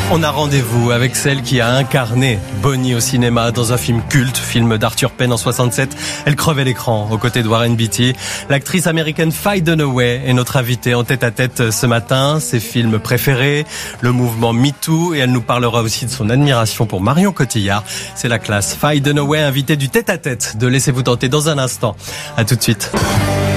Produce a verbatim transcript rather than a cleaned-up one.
On a rendez-vous avec celle qui a incarné Bonnie au cinéma dans un film culte, film d'Arthur Penn en soixante-sept. Elle crevait l'écran aux côtés de Warren Beatty. L'actrice américaine Faye Dunaway est notre invitée en tête-à-tête ce matin. Ses films préférés, le mouvement MeToo, et elle nous parlera aussi de son admiration pour Marion Cotillard. C'est la classe. Faye Dunaway, invitée du tête-à-tête de Laissez-vous tenter dans un instant. À tout de suite.